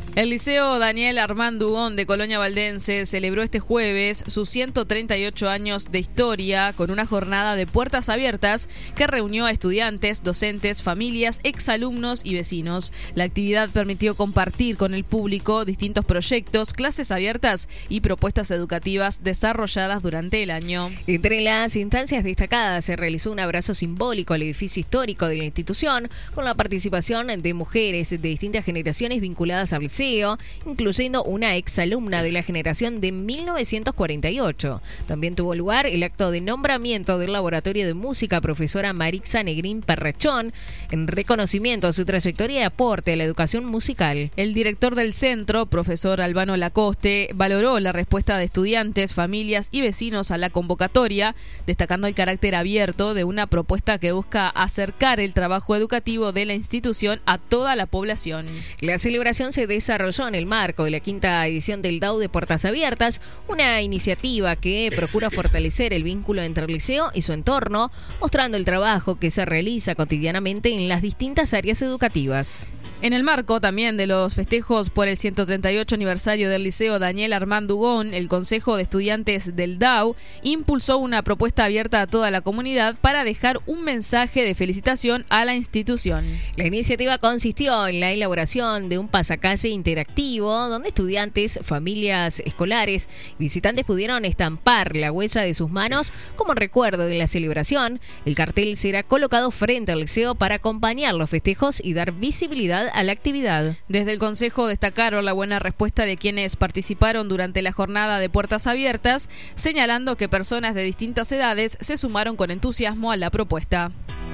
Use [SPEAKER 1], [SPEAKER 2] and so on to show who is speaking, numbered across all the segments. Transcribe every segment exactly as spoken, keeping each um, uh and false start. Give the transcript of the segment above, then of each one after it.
[SPEAKER 1] El Liceo Daniel Armand Dugón de Colonia Valdense celebró este jueves sus ciento treinta y ocho años de historia con una jornada de puertas abiertas que reunió a estudiantes, docentes, familias, exalumnos y vecinos. La actividad permitió compartir con el público distintos proyectos, clases abiertas y propuestas educativas desarrolladas durante el año.
[SPEAKER 2] Entre las instancias destacadas se realizó un abrazo simbólico al edificio histórico de la institución con la participación de mujeres de distintas generaciones vinculadas al liceo, incluyendo una exalumna de la generación de mil novecientos cuarenta y ocho. También tuvo lugar el acto de nombramiento del Laboratorio de Música profesora Marixa Negrín Perrechón en reconocimiento a su trayectoria y aporte a la educación musical.
[SPEAKER 1] El director del centro, profesor Albano Lacoste, valoró la respuesta de estudiantes, familias y vecinos a la convocatoria, destacando el carácter abierto de una propuesta que busca acercar el trabajo educativo de la institución a toda la población.
[SPEAKER 2] La celebración se desarrolló en el marco de la quinta edición del D A U de Puertas Abiertas, una iniciativa que procura fortalecer el vínculo entre el liceo y su entorno, mostrando el trabajo que se realiza cotidianamente en las distintas áreas educativas.
[SPEAKER 1] En el marco también de los festejos por el ciento treinta y ocho aniversario del Liceo Daniel Armand Dugón, el Consejo de Estudiantes del D A U impulsó una propuesta abierta a toda la comunidad para dejar un mensaje de felicitación a la institución.
[SPEAKER 2] La iniciativa consistió en la elaboración de un pasacalle interactivo donde estudiantes, familias escolares y visitantes pudieron estampar la huella de sus manos como recuerdo de la celebración. El cartel será colocado frente al liceo para acompañar los festejos y dar visibilidad a la actividad.
[SPEAKER 1] Desde el Consejo destacaron la buena respuesta de quienes participaron durante la jornada de puertas abiertas, señalando que personas de distintas edades se sumaron con entusiasmo a la propuesta.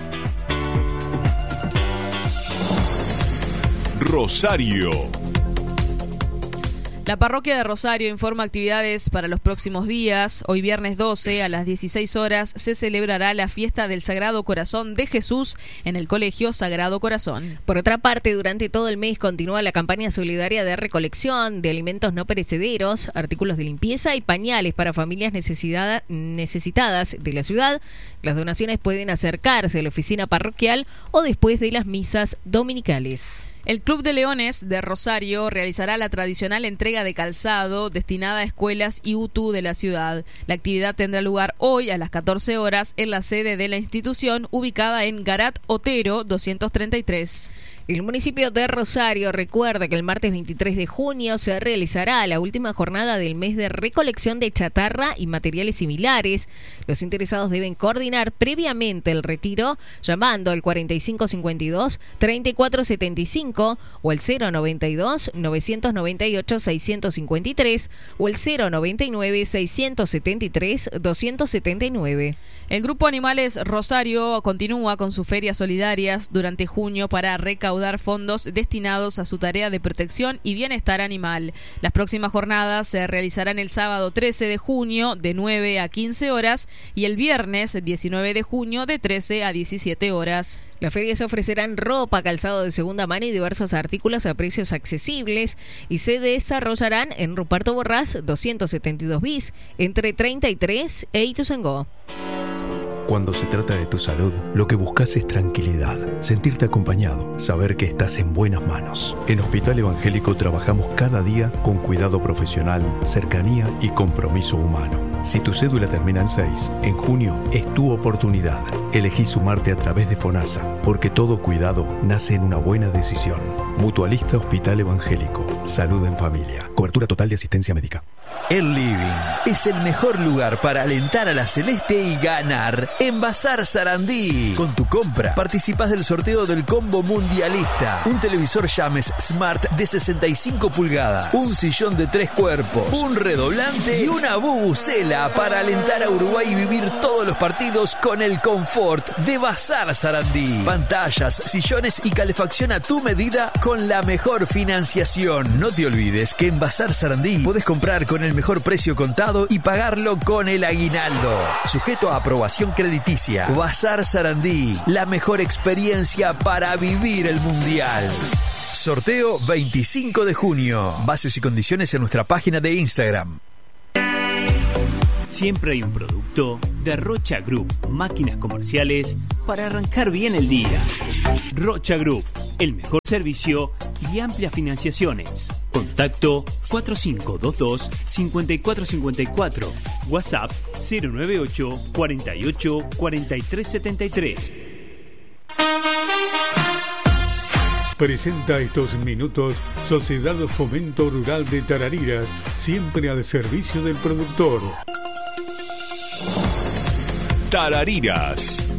[SPEAKER 3] Rosario.
[SPEAKER 1] La parroquia de Rosario informa actividades para los próximos días. Hoy viernes doce a las dieciséis horas se celebrará la fiesta del Sagrado Corazón de Jesús en el Colegio Sagrado Corazón.
[SPEAKER 2] Por otra parte, durante todo el mes continúa la campaña solidaria de recolección de alimentos no perecederos, artículos de limpieza y pañales para familias necesitadas de la ciudad. Las donaciones pueden acercarse a la oficina parroquial o después de las misas dominicales.
[SPEAKER 1] El Club de Leones de Rosario realizará la tradicional entrega de calzado destinada a escuelas y U T U de la ciudad. La actividad tendrá lugar hoy a las catorce horas en la sede de la institución ubicada en Garat Otero doscientos treinta y tres.
[SPEAKER 2] El municipio de Rosario recuerda que el martes veintitrés de junio se realizará la última jornada del mes de recolección de chatarra y materiales similares. Los interesados deben coordinar previamente el retiro llamando al cuarenta y cinco cincuenta y dos treinta y cuatro setenta y cinco o al cero noventa y dos novecientos noventa y ocho seiscientos cincuenta y tres o el cero noventa y nueve seiscientos setenta y tres doscientos setenta y nueve.
[SPEAKER 1] El Grupo Animales Rosario continúa con sus ferias solidarias durante junio para recaudar fondos destinados a su tarea de protección y bienestar animal. Las próximas jornadas se realizarán el sábado trece de junio de nueve a quince horas y el viernes diecinueve de junio de trece a diecisiete horas.
[SPEAKER 2] Las ferias ofrecerán ropa, calzado de segunda mano y diversos artículos a precios accesibles y se desarrollarán en Ruperto Borrás doscientos setenta y dos bis entre treinta y tres e Ituzaingó.
[SPEAKER 4] Cuando se trata de tu salud, lo que buscas es tranquilidad, sentirte acompañado, saber que estás en buenas manos. En Hospital Evangélico trabajamos cada día con cuidado profesional, cercanía y compromiso humano. Si tu cédula termina en seis, en junio es tu oportunidad. Elegí sumarte a través de FONASA, porque todo cuidado nace en una buena decisión. Mutualista Hospital Evangélico. Salud en familia. Cobertura total de asistencia médica.
[SPEAKER 5] El Living es el mejor lugar para alentar a la Celeste y ganar en Bazar Sarandí. Con tu compra participás del sorteo del combo mundialista, un televisor Llames Smart de sesenta y cinco pulgadas, un sillón de tres cuerpos, un redoblante y una bubucela para alentar a Uruguay y vivir todos los partidos con el confort de Bazar Sarandí. Pantallas, sillones y calefacción a tu medida con la mejor financiación. No te olvides que en Bazar Sarandí podés comprar con el mejor precio contado y pagarlo con el aguinaldo. Sujeto a aprobación crediticia. Bazar Sarandí, la mejor experiencia para vivir el Mundial. Sorteo veinticinco de junio. Bases y condiciones en nuestra página de Instagram.
[SPEAKER 6] Siempre hay un producto de Rocha Group, máquinas comerciales para arrancar bien el día. Rocha Group, el mejor servicio y amplias financiaciones. Contacto cuatro cinco dos dos, cinco cuatro cinco cuatro. WhatsApp cero nueve ocho, cuarenta y ocho, cuarenta y tres setenta y tres.
[SPEAKER 3] Presenta estos minutos Sociedad Fomento Rural de Tarariras, siempre al servicio del productor.
[SPEAKER 7] Tarariras.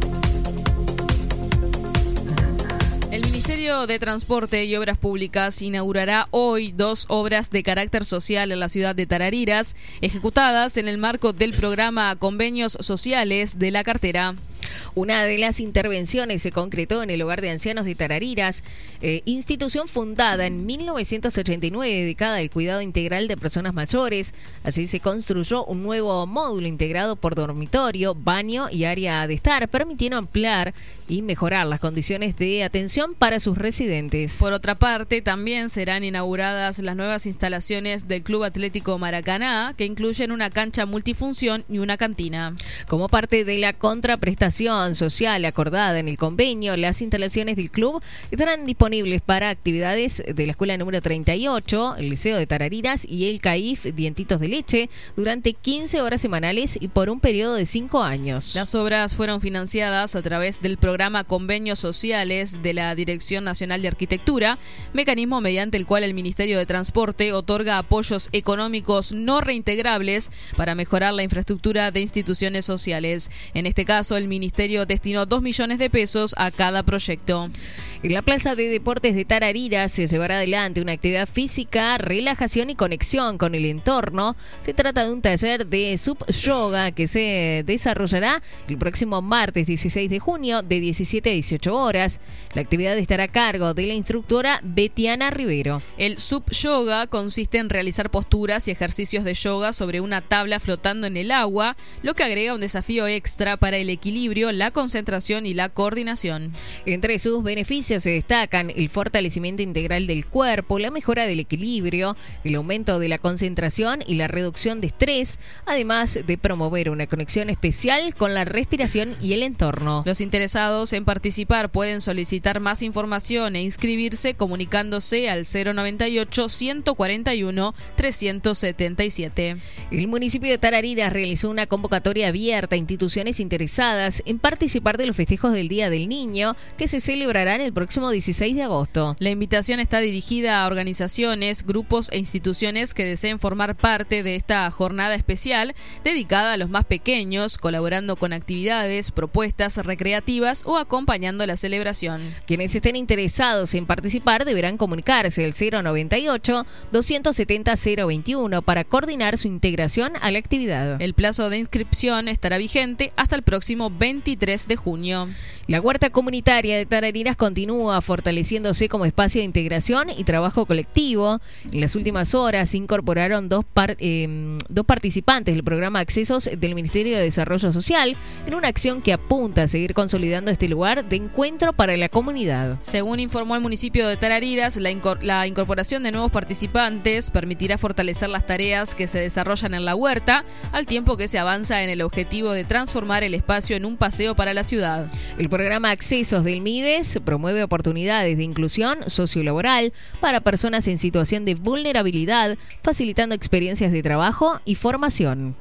[SPEAKER 1] El Ministerio de Transporte y Obras Públicas inaugurará hoy dos obras de carácter social en la ciudad de Tarariras, ejecutadas en el marco del programa Convenios Sociales de la cartera.
[SPEAKER 2] Una de las intervenciones se concretó en el Hogar de Ancianos de Tarariras, eh, institución fundada en mil novecientos ochenta y nueve dedicada al cuidado integral de personas mayores. Así se construyó un nuevo módulo integrado por dormitorio, baño y área de estar, permitiendo ampliar y mejorar las condiciones de atención para sus residentes.
[SPEAKER 1] Por otra parte, también serán inauguradas las nuevas instalaciones del Club Atlético Maracaná, que incluyen una cancha multifunción y una cantina.
[SPEAKER 2] Como parte de la contraprestación social acordada en el convenio, las instalaciones del club estarán disponibles para actividades de la escuela número treinta y ocho, el Liceo de Tarariras y el C A I F Dientitos de Leche durante quince horas semanales y por un periodo de cinco años.
[SPEAKER 1] Las obras fueron financiadas a través del programa Convenios Sociales de la Dirección Nacional de Arquitectura, mecanismo mediante el cual el Ministerio de Transporte otorga apoyos económicos no reintegrables para mejorar la infraestructura de instituciones sociales. En este caso, el Ministerio destinó dos millones de pesos a cada proyecto.
[SPEAKER 2] En la Plaza de Deportes de Tarariras se llevará adelante una actividad física, relajación y conexión con el entorno. Se trata de un taller de sub-yoga que se desarrollará el próximo martes dieciséis de junio de diecisiete a dieciocho horas. La actividad estará a cargo de la instructora Betiana Rivero.
[SPEAKER 1] El sub-yoga consiste en realizar posturas y ejercicios de yoga sobre una tabla flotando en el agua, lo que agrega un desafío extra para el equilibrio, la concentración y la coordinación.
[SPEAKER 2] Entre sus beneficios se destacan el fortalecimiento integral del cuerpo, la mejora del equilibrio, el aumento de la concentración y la reducción de estrés, además de promover una conexión especial con la respiración y el entorno.
[SPEAKER 1] Los interesados en participar pueden solicitar más información e inscribirse comunicándose al cero noventa y ocho, ciento cuarenta y uno, trescientos setenta y siete.
[SPEAKER 2] El municipio de Tarariras realizó una convocatoria abierta a instituciones interesadas en participar de los festejos del Día del Niño que se celebrarán el próximo dieciséis de agosto.
[SPEAKER 1] La invitación está dirigida a organizaciones, grupos e instituciones que deseen formar parte de esta jornada especial dedicada a los más pequeños, colaborando con actividades, propuestas recreativas o acompañando la celebración.
[SPEAKER 2] Quienes estén interesados en participar deberán comunicarse al cero noventa y ocho, doscientos setenta, cero veintiuno para coordinar su integración a la actividad.
[SPEAKER 1] El plazo de inscripción estará vigente hasta el próximo veintitrés de junio.
[SPEAKER 2] La huerta comunitaria de Tarariras continúa fortaleciéndose como espacio de integración y trabajo colectivo. En las últimas horas se incorporaron dos, par, eh, dos participantes del programa Accesos del Ministerio de Desarrollo Social en una acción que apunta a seguir consolidando este lugar de encuentro para la comunidad.
[SPEAKER 1] Según informó el municipio de Tarariras, la, incor- la incorporación de nuevos participantes permitirá fortalecer las tareas que se desarrollan en la huerta, al tiempo que se avanza en el objetivo de transformar el espacio en un paseo para la ciudad.
[SPEAKER 2] El programa Accesos del MIDES promueve oportunidades de inclusión sociolaboral para personas en situación de vulnerabilidad, facilitando experiencias de trabajo y formación.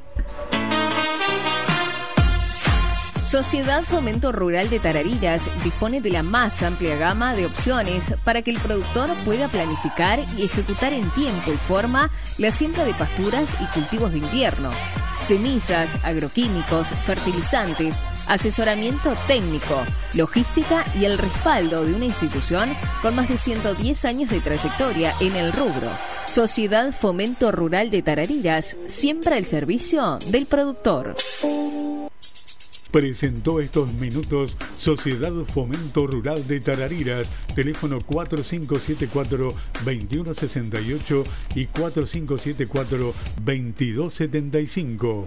[SPEAKER 2] Sociedad Fomento Rural de Tarariras dispone de la más amplia gama de opciones para que el productor pueda planificar y ejecutar en tiempo y forma la siembra de pasturas y cultivos de invierno, semillas, agroquímicos, fertilizantes, asesoramiento técnico, logística y el respaldo de una institución con más de ciento diez años de trayectoria en el rubro. Sociedad Fomento Rural de Tarariras, siempre al servicio del productor.
[SPEAKER 3] Presentó estos minutos Sociedad Fomento Rural de Tarariras, teléfono cuatro cinco siete cuatro, dos uno seis ocho y cuatro cinco siete cuatro, veintidós setenta y cinco.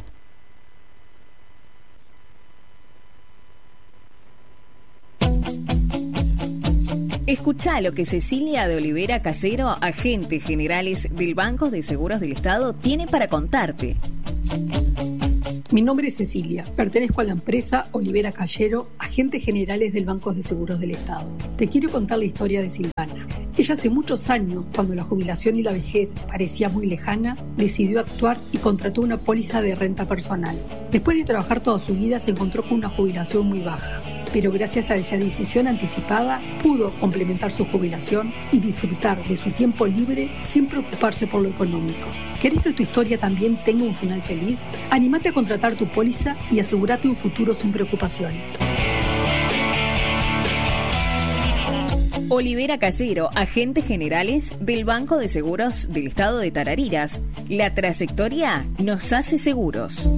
[SPEAKER 2] Escuchá lo que Cecilia de Olivera Callero, agente generales del Banco de Seguros del Estado, tiene para contarte.
[SPEAKER 8] Mi nombre es Cecilia, pertenezco a la empresa Olivera Callero, agentes generales del Banco de Seguros del Estado. Te quiero contar la historia de Silvana. Ella hace muchos años, cuando la jubilación y la vejez parecía muy lejana, decidió actuar y contrató una póliza de renta personal. Después de trabajar toda su vida se encontró con una jubilación muy baja, pero gracias a esa decisión anticipada pudo complementar su jubilación y disfrutar de su tiempo libre sin preocuparse por lo económico. ¿Querés que tu historia también tenga un final feliz? Anímate a contratar tu póliza y asegúrate un futuro sin preocupaciones.
[SPEAKER 2] Olivera Casero, agentes generales del Banco de Seguros del Estado de Tarariras. La trayectoria nos hace seguros.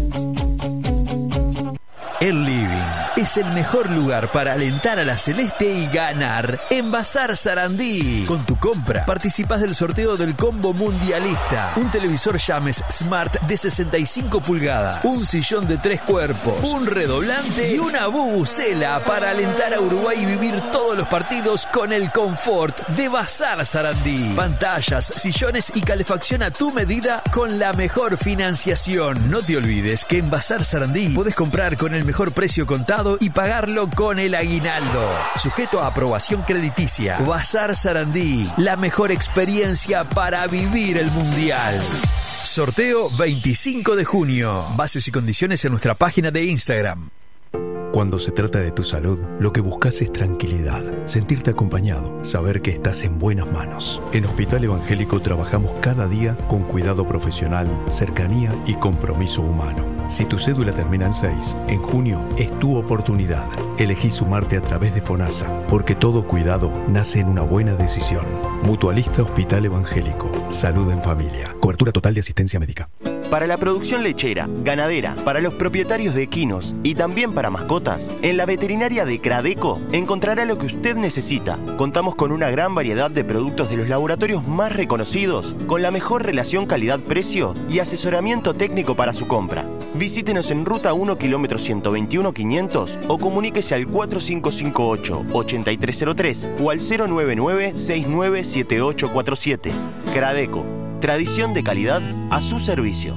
[SPEAKER 5] El Living es el mejor lugar para alentar a la Celeste y ganar en Bazar Sarandí. Con tu compra participas del sorteo del Combo Mundialista, un televisor Llames Smart de sesenta y cinco pulgadas, un sillón de tres cuerpos, un redoblante y una bubucela para alentar a Uruguay y vivir todos los partidos con el confort de Bazar Sarandí. Pantallas, sillones y calefacción a tu medida con la mejor financiación. No te olvides que en Bazar Sarandí podés comprar con el mejor precio contado y pagarlo con el aguinaldo. Sujeto a aprobación crediticia. Bazar Sarandí, la mejor experiencia para vivir el Mundial. Sorteo veinticinco de junio. Bases y condiciones en nuestra página de Instagram.
[SPEAKER 4] Cuando se trata de tu salud, lo que buscas es tranquilidad, sentirte acompañado, saber que estás en buenas manos. En Hospital Evangélico trabajamos cada día con cuidado profesional, cercanía y compromiso humano. Si tu cédula termina en seis, en junio es tu oportunidad. Elegí sumarte a través de FONASA, porque todo cuidado nace en una buena decisión. Mutualista Hospital Evangélico. Salud en familia. Cobertura total de asistencia médica.
[SPEAKER 7] Para la producción lechera, ganadera, para los propietarios de equinos y también para mascotas, en la veterinaria de Cradeco encontrará lo que usted necesita. Contamos con una gran variedad de productos de los laboratorios más reconocidos, con la mejor relación calidad-precio y asesoramiento técnico para su compra. Visítenos en Ruta uno, kilómetro ciento veintiuno quinientos o comuníquese al cuatro cinco cinco ocho, ocho tres cero tres o al cero nueve nueve, seis nueve siete ocho cuatro siete. Cradeco. Tradición de calidad a su servicio.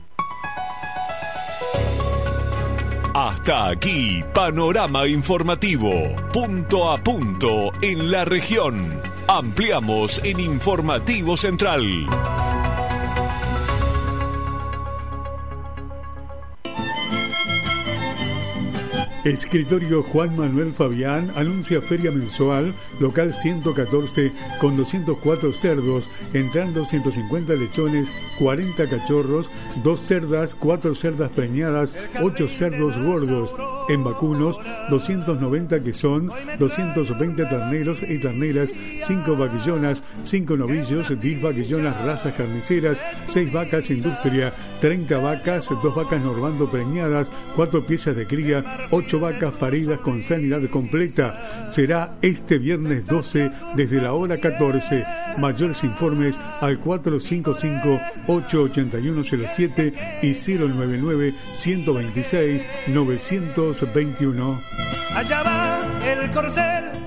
[SPEAKER 9] Hasta aquí, panorama informativo. Punto a punto en la región. Ampliamos en Informativo Central.
[SPEAKER 3] Escritorio Juan Manuel Fabián anuncia feria mensual, local ciento catorce, con doscientos cuatro cerdos, entrando ciento cincuenta lechones, cuarenta cachorros, dos cerdas, cuatro cerdas preñadas, ocho cerdos gordos. En vacunos, doscientos noventa que son, doscientos veinte terneros y terneras, cinco vaquillonas, cinco novillos, diez vaquillonas razas carniceras, seis vacas industria, treinta vacas, dos vacas normando preñadas, cuatro piezas de cría, ocho vacas paridas con sanidad completa. Será este viernes doce desde la hora catorce. Mayores informes al cuatro cinco cinco, ocho ocho uno cero siete y cero nueve nueve, uno dos seis, nueve dos uno.
[SPEAKER 10] Allá va el corcel.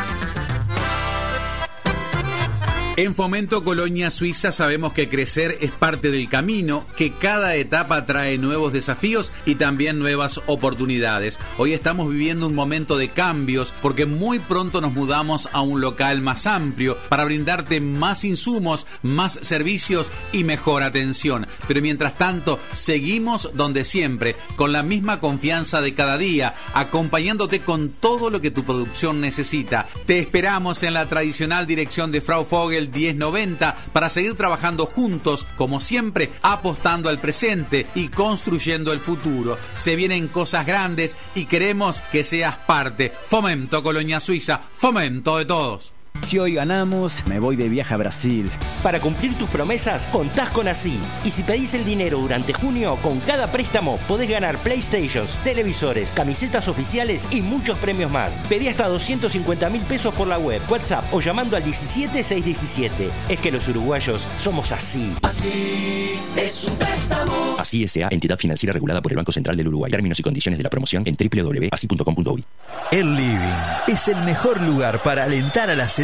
[SPEAKER 11] En Fomento Colonia Suiza sabemos que crecer es parte del camino, que cada etapa trae nuevos desafíos y también nuevas oportunidades. Hoy estamos viviendo un momento de cambios porque muy pronto nos mudamos a un local más amplio para brindarte más insumos, más servicios y mejor atención. Pero mientras tanto, seguimos donde siempre, con la misma confianza de cada día, acompañándote con todo lo que tu producción necesita. Te esperamos en la tradicional dirección de Frau Vogel diez noventa para seguir trabajando juntos, como siempre, apostando al presente y construyendo el futuro. Se vienen cosas grandes y queremos que seas parte. Fomento Colonia Suiza, fomento de todos.
[SPEAKER 12] Si hoy ganamos, me voy de viaje a Brasil.
[SPEAKER 13] Para cumplir tus promesas, contás con Así. Y si pedís el dinero durante junio, con cada préstamo podés ganar PlayStations, televisores, camisetas oficiales y muchos premios más. Pedí hasta doscientos cincuenta mil pesos por la web, WhatsApp o llamando al diecisiete seiscientos diecisiete. Es que los uruguayos somos así.
[SPEAKER 14] Así es un préstamo.
[SPEAKER 15] Así S A, entidad financiera regulada por el Banco Central del Uruguay. Términos y condiciones de la promoción en doble u doble u doble u punto así punto com punto uy.
[SPEAKER 5] El Living es el mejor lugar para alentar a la Celeste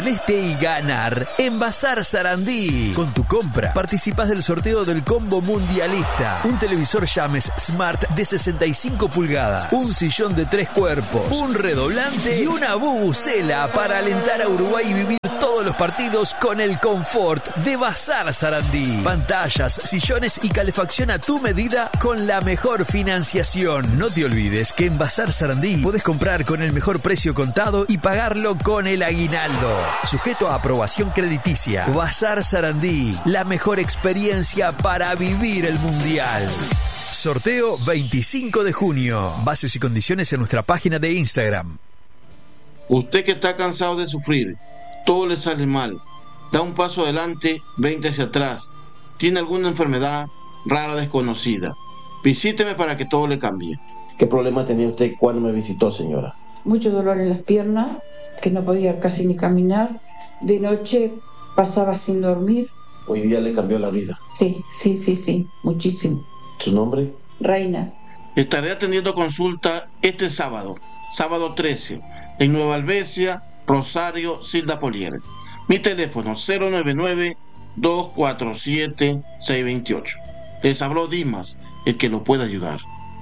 [SPEAKER 5] celeste y ganar en Bazar Sarandí. Con tu compra participás del sorteo del combo mundialista. Un televisor Llames Smart de sesenta y cinco pulgadas, un sillón de tres cuerpos, un redoblante y una bubucela para alentar a Uruguay y vivir todos los partidos con el confort de Bazar Sarandí. Pantallas, sillones y calefacción a tu medida con la mejor financiación. No te olvides que en Bazar Sarandí podés comprar con el mejor precio contado y pagarlo con el aguinaldo. Sujeto a aprobación crediticia. Bazar Sarandí, la mejor experiencia para vivir el Mundial. Sorteo veinticinco de junio. Bases y condiciones en nuestra página de Instagram.
[SPEAKER 16] Usted que está cansado de sufrir, todo le sale mal, da un paso adelante, veinte hacia atrás, tiene alguna enfermedad rara desconocida, visíteme para que todo le cambie.
[SPEAKER 17] ¿Qué problema tenía usted cuando me visitó, señora?
[SPEAKER 18] Mucho dolor en las piernas, que no podía casi ni caminar, de noche pasaba sin dormir.
[SPEAKER 17] Hoy día le cambió la vida.
[SPEAKER 18] Sí, sí, sí, sí, muchísimo.
[SPEAKER 17] ¿Su nombre?
[SPEAKER 18] Reina.
[SPEAKER 16] Estaré atendiendo consulta este sábado, sábado trece, en Nueva Albesia, Rosario, Silda Polier. Mi teléfono cero nueve nueve, dos cuatro siete, seis dos ocho. Les habló Dimas, el que lo pueda ayudar.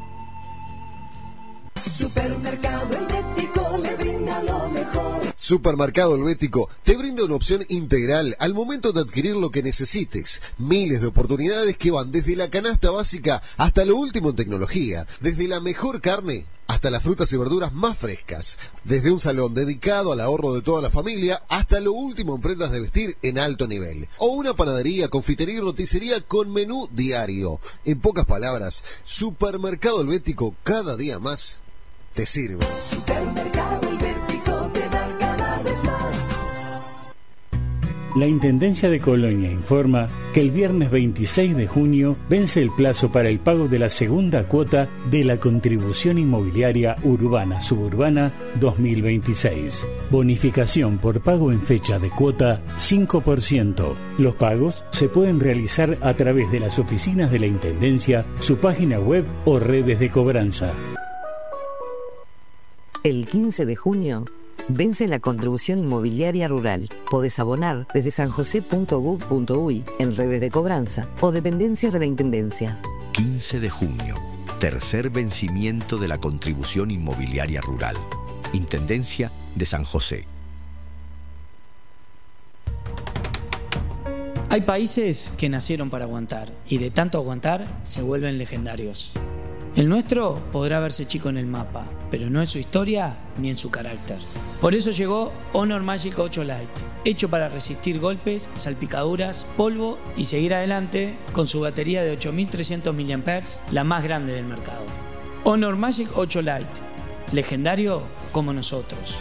[SPEAKER 14] Supermercado Helvético le brinda lo mejor.
[SPEAKER 19] Supermercado Helvético te brinda una opción integral al momento de adquirir lo que necesites. Miles de oportunidades que van desde la canasta básica hasta lo último en tecnología, desde la mejor carne hasta las frutas y verduras más frescas, desde un salón dedicado al ahorro de toda la familia hasta lo último en prendas de vestir en alto nivel, o una panadería, confitería y roticería con menú diario. En pocas palabras, Supermercado Helvético cada día más te sirve.
[SPEAKER 14] Supermercado Helvético te da cada vez más.
[SPEAKER 20] La Intendencia de Colonia informa que el viernes veintiséis de junio vence el plazo para el pago de la segunda cuota de la Contribución Inmobiliaria Urbana Suburbana dos mil veintiséis. Bonificación por pago en fecha de cuota cinco por ciento. Los pagos se pueden realizar a través de las oficinas de la Intendencia, su página web o redes de cobranza.
[SPEAKER 21] El quince de junio vence la Contribución Inmobiliaria Rural. Podés abonar desde san josé punto gov punto uy en redes de cobranza o dependencias de la Intendencia.
[SPEAKER 4] quince de junio, tercer vencimiento de la Contribución Inmobiliaria Rural. Intendencia de San José.
[SPEAKER 22] Hay países que nacieron para aguantar y de tanto aguantar se vuelven legendarios. El nuestro podrá verse chico en el mapa, pero no en su historia ni en su carácter. Por eso llegó Honor Magic ocho Lite, hecho para resistir golpes, salpicaduras, polvo y seguir adelante con su batería de ocho mil trescientos miliamperios hora, la más grande del mercado. Honor Magic ocho Lite, legendario como nosotros.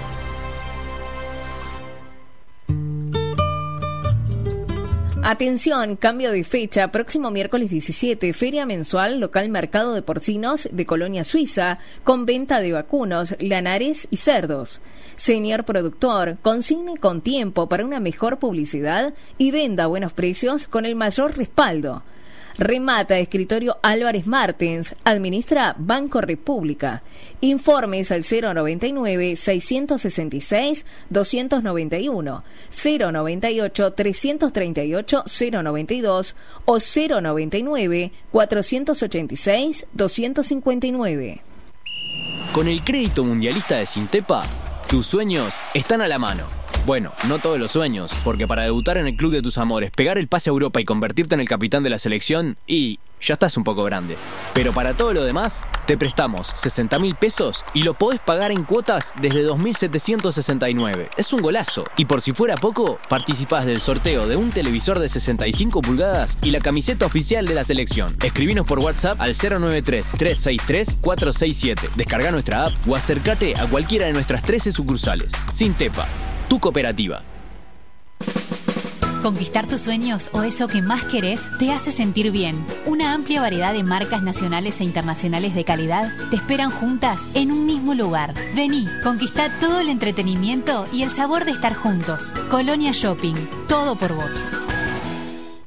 [SPEAKER 2] Atención, cambio de fecha, próximo miércoles diecisiete, feria mensual, local mercado de porcinos de Colonia Suiza, con venta de vacunos, lanares y cerdos. Señor productor, consigne con tiempo para una mejor publicidad y venda a buenos precios con el mayor respaldo. Remata Escritorio Álvarez Martens, administra Banco República. Informes al cero noventa y nueve, seiscientos sesenta y seis, doscientos noventa y uno, cero noventa y ocho, trescientos treinta y ocho, cero noventa y dos o cero noventa y nueve, cuatrocientos ochenta y seis, doscientos cincuenta y nueve.
[SPEAKER 23] Con el crédito mundialista de Sintepa, tus sueños están a la mano. Bueno, no todos los sueños, porque para debutar en el club de tus amores, pegar el pase a Europa y convertirte en el capitán de la selección, y ya estás un poco grande. Pero para todo lo demás, te prestamos sesenta mil pesos y lo podés pagar en cuotas desde dos mil setecientos sesenta y nueve. Es un golazo. Y por si fuera poco, participás del sorteo de un televisor de sesenta y cinco pulgadas y la camiseta oficial de la selección. Escribinos por WhatsApp al cero noventa y tres, trescientos sesenta y tres, cuatrocientos sesenta y siete. Descarga nuestra app o acércate a cualquiera de nuestras trece sucursales. Sintepa, tu cooperativa.
[SPEAKER 24] Conquistar tus sueños o eso que más querés te hace sentir bien. Una amplia variedad de marcas nacionales e internacionales de calidad te esperan juntas en un mismo lugar. Vení, conquistá todo el entretenimiento y el sabor de estar juntos. Colonia Shopping, todo por vos.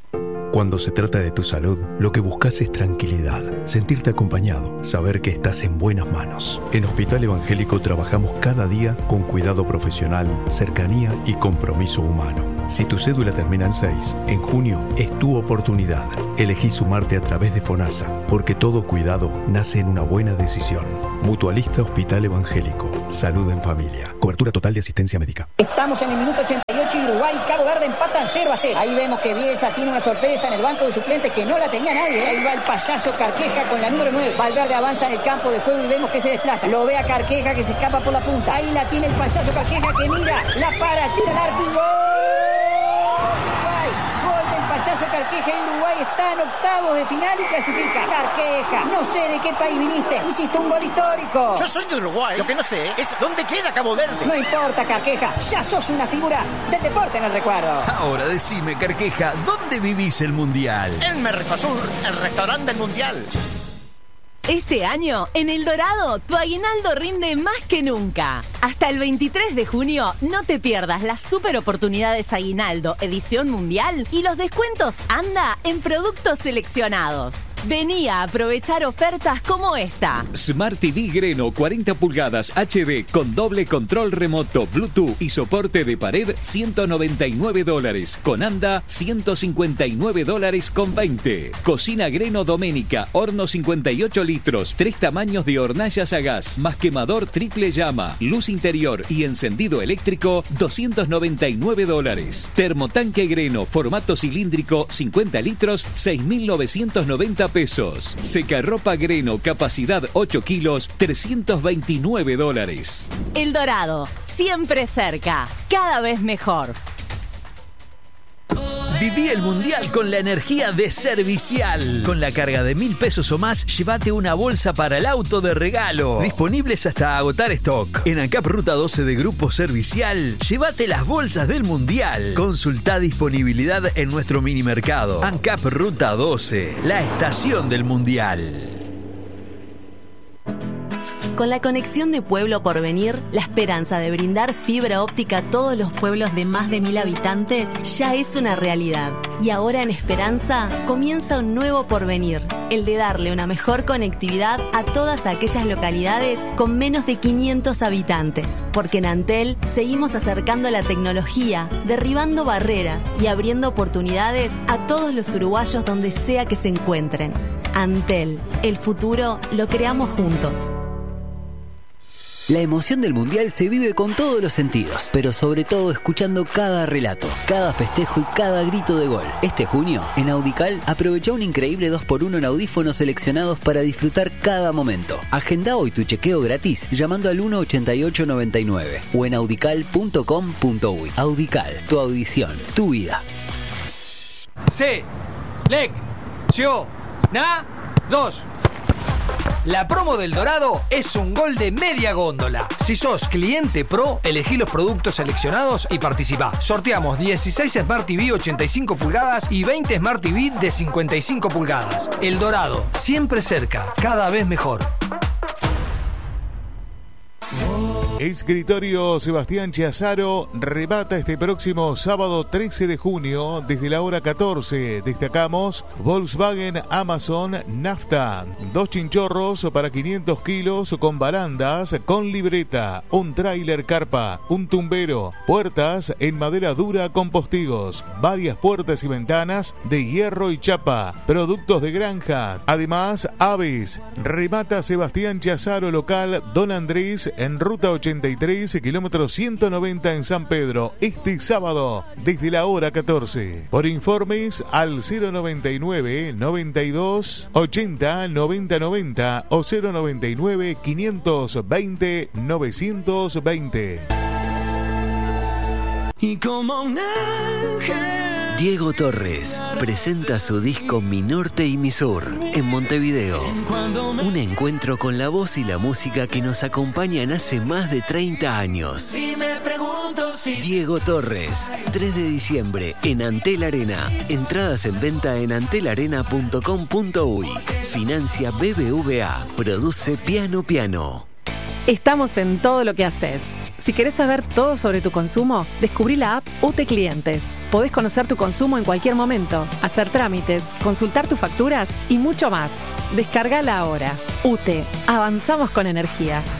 [SPEAKER 4] Cuando se trata de tu salud, lo que buscas es tranquilidad, sentirte acompañado, saber que estás en buenas manos. En Hospital Evangélico trabajamos cada día con cuidado profesional, cercanía y compromiso humano. Si tu cédula termina en seis, en junio es tu oportunidad. Elegí sumarte a través de FONASA, porque todo cuidado nace en una buena decisión. Mutualista Hospital Evangélico. Salud en familia. Cobertura total de asistencia médica.
[SPEAKER 1] Estamos en el minuto ochenta y ocho y Uruguay y Cabo Verde empatan cero a cero. Ahí vemos que Bielsa tiene una sorpresa en el banco de suplentes que no la tenía nadie. Ahí va el payaso Carqueja con la número nueve. Valverde avanza en el campo de juego y vemos que se desplaza. Lo ve a Carqueja que se escapa por la punta. Ahí la tiene el payaso Carqueja que mira, la para, tira el arco y gol. Uruguay, gol del payaso Carqueja y Uruguay está en octavos de final y clasifica. Carqueja, no sé de qué país viniste, hiciste un gol histórico.
[SPEAKER 6] Yo soy de Uruguay, lo que no sé es dónde queda Cabo Verde.
[SPEAKER 1] No importa, Carqueja, ya sos una figura del deporte en el recuerdo.
[SPEAKER 5] Ahora decime, Carqueja, ¿dónde vivís el Mundial?
[SPEAKER 6] En Mercosur, el restaurante del Mundial.
[SPEAKER 7] Este año, en El Dorado, tu aguinaldo rinde más que nunca. Hasta el veintitrés de junio, no te pierdas las super oportunidades Aguinaldo Edición Mundial y los descuentos Anda en productos seleccionados. Vení a aprovechar ofertas como esta.
[SPEAKER 8] Smart T V Greno cuarenta pulgadas H D con doble control remoto, Bluetooth y soporte de pared, ciento noventa y nueve dólares. Con Anda, ciento cincuenta y nueve dólares con veinte. Cocina Greno Doménica, horno cincuenta y ocho litros, tres tamaños de hornallas a gas, más quemador triple llama, luz interior y encendido eléctrico, doscientos noventa y nueve dólares. Termotanque Greno, formato cilíndrico, cincuenta litros, seis mil novecientos noventa pesos. Secarropa Greno, capacidad ocho kilos, trescientos veintinueve dólares.
[SPEAKER 7] El Dorado, siempre cerca, cada vez mejor.
[SPEAKER 5] Viví el Mundial con la energía de Servicial. Con la carga de mil pesos o más, llévate una bolsa para el auto de regalo. Disponibles hasta agotar stock. En ANCAP Ruta doce de Grupo Servicial, llévate las bolsas del Mundial. Consultá disponibilidad en nuestro mini mercado. ANCAP Ruta doce, la estación del Mundial.
[SPEAKER 24] Con la conexión de Pueblo Porvenir, la esperanza de brindar fibra óptica a todos los pueblos de más de mil habitantes ya es una realidad. Y ahora en Esperanza comienza un nuevo porvenir, el de darle una mejor conectividad a todas aquellas localidades con menos de quinientos habitantes. Porque en Antel seguimos acercando la tecnología, derribando barreras y abriendo oportunidades a todos los uruguayos donde sea que se encuentren. Antel, el futuro lo creamos juntos.
[SPEAKER 25] La emoción del Mundial se vive con todos los sentidos, pero sobre todo escuchando cada relato, cada festejo y cada grito de gol. Este junio, en Audical, aprovecha un increíble dos por uno en audífonos seleccionados para disfrutar cada momento. Agenda hoy tu chequeo gratis llamando al uno ochenta y ocho noventa y nueve o en audical punto com punto uy. Audical, tu audición, tu vida.
[SPEAKER 10] Se, lec, yo, na, dos. La promo del Dorado es un gol de media góndola. Si sos cliente pro, elegí los productos seleccionados y participá. Sorteamos dieciséis Smart T V ochenta y cinco pulgadas y veinte Smart T V de cincuenta y cinco pulgadas. El Dorado, siempre cerca, cada vez mejor.
[SPEAKER 3] Escritorio Sebastián Chiazaro remata este próximo sábado trece de junio desde la hora catorce. Destacamos Volkswagen Amazon Nafta, dos chinchorros para quinientos kilos con barandas, con libreta, un tráiler carpa, un tumbero, puertas en madera dura con postigos, varias puertas y ventanas de hierro y chapa, productos de granja, además aves. Remata Sebastián Chiazaro, local Don Andrés en ruta ochenta y tres, kilómetro ciento noventa en San Pedro, este sábado desde la hora catorce. Por informes al cero noventa y nueve, noventa y dos, ochenta, noventa noventa o cero noventa y nueve, quinientos veinte, novecientos veinte.
[SPEAKER 26] Y como un ángel.
[SPEAKER 27] Diego Torres presenta su disco Mi Norte y Mi Sur en Montevideo. Un encuentro con la voz y la música que nos acompañan hace más de treinta años. Diego Torres, tres de diciembre en Antel Arena. Entradas en venta en antel arena punto com punto uy. Financia B B V A. Produce Piano Piano.
[SPEAKER 9] Estamos en todo lo que haces. Si querés saber todo sobre tu consumo, descubrí la app U T E Clientes. Podés conocer tu consumo en cualquier momento, hacer trámites, consultar tus facturas y mucho más. Descargala ahora. U T E. Avanzamos con energía.